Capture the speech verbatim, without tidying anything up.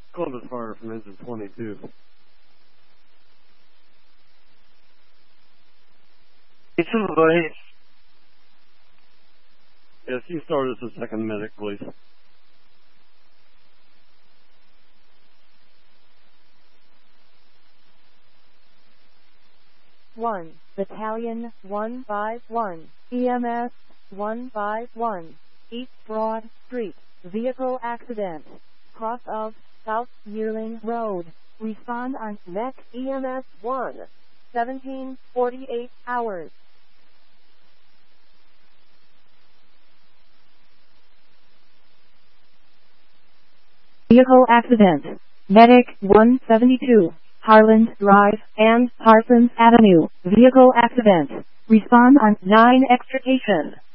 Columbus Fire from engine twenty-two. It's a voice. Yes, you start as the second medic, please. one, Battalion one five one, E M S one five one, East Broad Street, vehicle accident, cross of South Yearling Road. Respond on Mech E M S one, seventeen forty-eight hours. Vehicle accident. Medic one seventy-two, Harland Drive and Parsons Avenue. Vehicle accident. Respond on nine extrication.